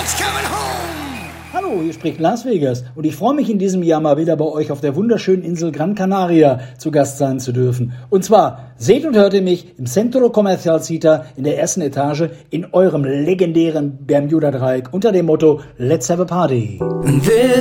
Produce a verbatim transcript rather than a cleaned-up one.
God's coming home! Hallo, hier spricht Las Vegas und ich freue mich in diesem Jahr mal wieder bei euch auf der wunderschönen Insel Gran Canaria zu Gast sein zu dürfen. Und zwar seht und hört ihr mich im Centro Comercial Cita in der ersten Etage in eurem legendären Bermuda-Dreieck unter dem Motto Let's have a party. This